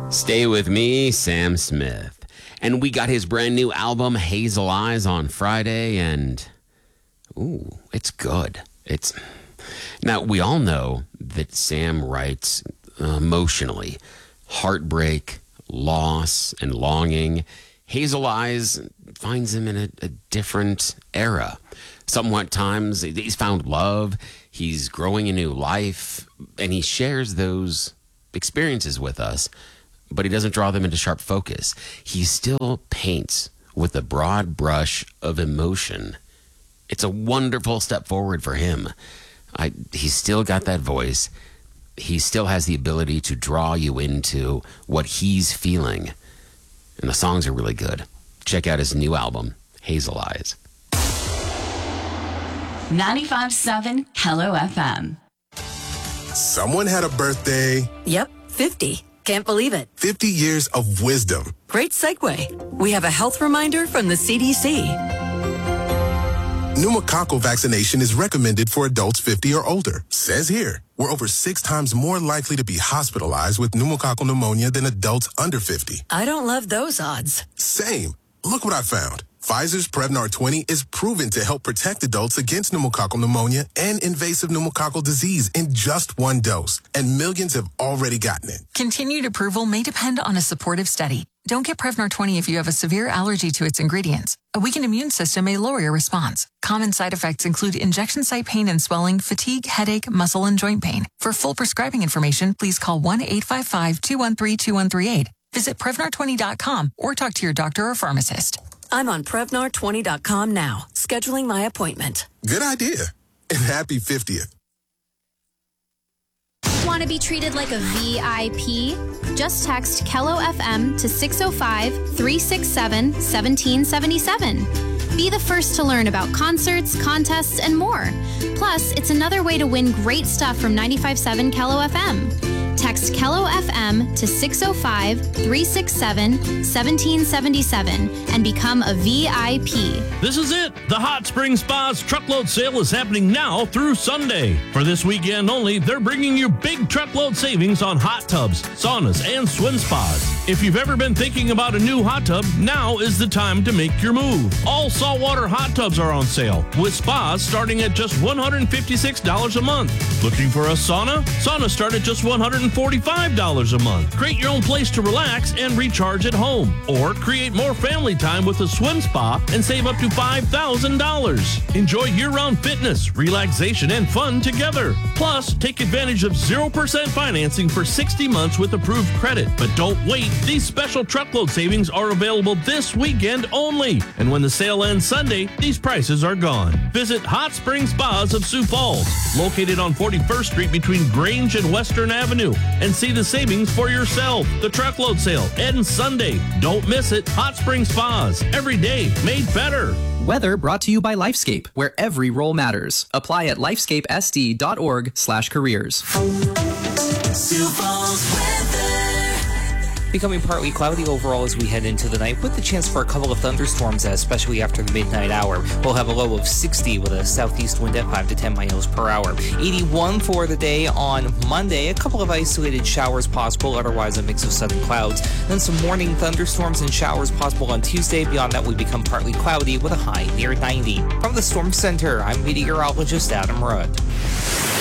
Stay with me, Sam Smith. And we got his brand new album, Hazel Eyes, on Friday, and it's good. Now, we all know that Sam writes emotionally. Heartbreak, loss, and longing. Hazel Eyes finds him in a different era. Somewhat times, he's found love, he's growing a new life, and he shares those experiences with us, but he doesn't draw them into sharp focus. He still paints with a broad brush of emotion. It's a wonderful step forward for him. He's still got that voice. He still has the ability to draw you into what he's feeling. And the songs are really good. Check out his new album, Hazel Eyes. 95.7 Hello FM. Someone had a birthday. Yep, 50. Can't believe it. 50 years of wisdom. Great segue. We have a health reminder from the CDC. Pneumococcal vaccination is recommended for adults 50 or older. Says here, we're over 6 times more likely to be hospitalized with pneumococcal pneumonia than adults under 50. I don't love those odds. Same. Look what I found. Pfizer's Prevnar 20 is proven to help protect adults against pneumococcal pneumonia and invasive pneumococcal disease in just 1 dose, and millions have already gotten it. Continued approval may depend on a supportive study. Don't get Prevnar 20 if you have a severe allergy to its ingredients. A weakened immune system may lower your response. Common side effects include injection site pain and swelling, fatigue, headache, muscle, and joint pain. For full prescribing information, please call 1-855-213-2138. Visit Prevnar20.com or talk to your doctor or pharmacist. I'm on Prevnar20.com now, scheduling my appointment. Good idea. And happy 50th. Want to be treated like a VIP? Just text Kello FM to 605-367-1777. Be the first to learn about concerts, contests, and more. Plus, it's another way to win great stuff from 95.7 Kello FM. Text Kello FM to 605-367-1777 and become a VIP. This is it. The Hot Spring Spa's truckload sale is happening now through Sunday. For this weekend only, they're bringing you big truckload savings on hot tubs, saunas, and swim spas. If you've ever been thinking about a new hot tub, now is the time to make your move. All saltwater hot tubs are on sale, with spas starting at just $156 a month. Looking for a sauna? Saunas start at just $145 a month. Create your own place to relax and recharge at home. Or create more family time with a swim spa and save up to $5,000. Enjoy year-round fitness, relaxation, and fun together. Plus, take advantage of 0% financing for 60 months with approved credit. But don't wait. These special truckload savings are available this weekend only. And when the sale ends Sunday, these prices are gone. Visit Hot Spring Spas of Sioux Falls, located on 41st Street between Grange and Western Avenue, and see the savings for yourself. The truckload sale ends Sunday. Don't miss it. Hot Spring Spas, every day made better. Weather brought to you by Lifescape, where every role matters. Apply at lifescapesd.org/careers. Sioux Falls weather. Becoming partly cloudy overall as we head into the night, with the chance for a couple of thunderstorms, especially after the midnight hour. We'll have a low of 60 with a southeast wind at 5 to 10 miles per hour. 81 for the day on Monday. A couple of isolated showers possible, otherwise a mix of sun clouds. Then some morning thunderstorms and showers possible on Tuesday. Beyond that, we become partly cloudy with a high near 90. From the Storm Center, I'm meteorologist Adam Rudd.